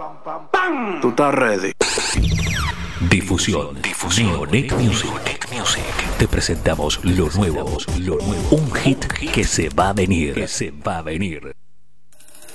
Tú estás ready. Difusión. Neonet Music. Te presentamos lo nuevo. Un hit que se va a venir.